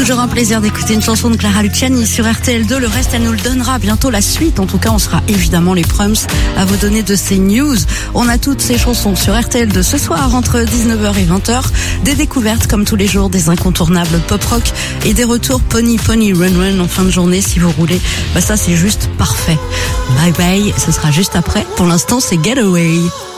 Toujours un plaisir d'écouter une chanson de Clara Luciani sur RTL2. Le reste, elle nous le donnera bientôt la suite. En tout cas, on sera évidemment les Prums à vous donner de ces news. On a toutes ces chansons sur RTL2 ce soir entre 19h et 20h. Des découvertes comme tous les jours, des incontournables pop-rock et des retours Pony Pony Run Run en fin de journée si vous roulez. Ça c'est juste parfait. Bye bye, ce sera juste après. Pour l'instant, c'est Getaway.